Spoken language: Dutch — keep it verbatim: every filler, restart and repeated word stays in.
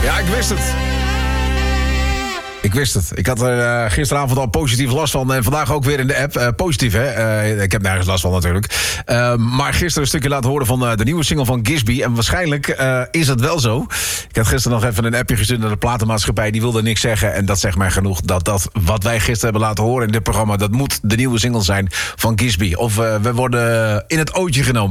Ja, ik wist het. Ik wist het. Ik had er uh, gisteravond al positief last van. En vandaag ook weer in de app. Uh, positief, hè? Uh, ik heb nergens last van natuurlijk. Uh, maar gisteren een stukje laten horen van uh, de nieuwe single van Gisby. En waarschijnlijk uh, is het wel zo. Ik had gisteren nog even een appje gestuurd naar de platenmaatschappij. Die wilde niks zeggen. En dat zegt mij genoeg. Dat dat wat wij gisteren hebben laten horen in dit programma... dat moet de nieuwe single zijn van Gisby. Of uh, we worden in het ootje genomen.